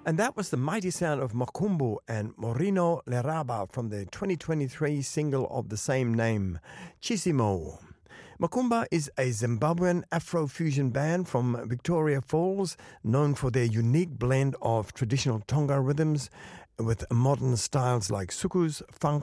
And that was the mighty sound of Makumbu and Morino Leraba from the 2023 single of the same name, Chisimo. Makumba is a Zimbabwean Afro-fusion band from Victoria Falls, known for their unique blend of traditional Tonga rhythms with modern styles like sukus, funk,